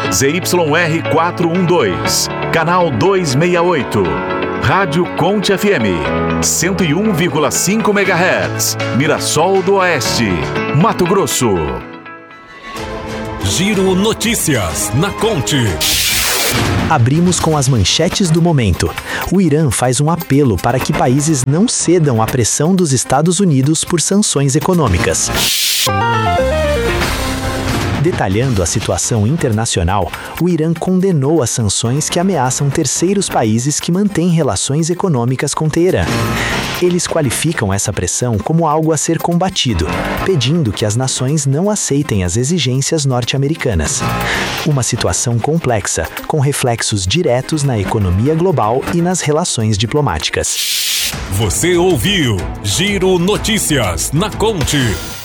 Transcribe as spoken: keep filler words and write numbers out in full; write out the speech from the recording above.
Z Y R quatrocentos e doze, canal duzentos e sessenta e oito. Rádio Conte F M, cento e um vírgula cinco megahertz, Mirassol do Oeste, Mato Grosso. Giro Notícias na Conte. Abrimos com as manchetes do momento. O Irã faz um apelo para que países não cedam à pressão dos Estados Unidos por sanções econômicas. Detalhando a situação internacional, o Irã condenou as sanções que ameaçam terceiros países que mantêm relações econômicas com Teherã. Eles qualificam essa pressão como algo a ser combatido, pedindo que as nações não aceitem as exigências norte-americanas. Uma situação complexa, com reflexos diretos na economia global e nas relações diplomáticas. Você ouviu Giro Notícias na Conte.